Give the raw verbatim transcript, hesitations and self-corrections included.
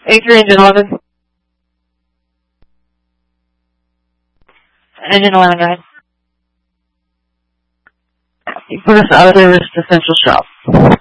A three, engine eleven. Engine eleven, go ahead. You put us out of service to Central Shop.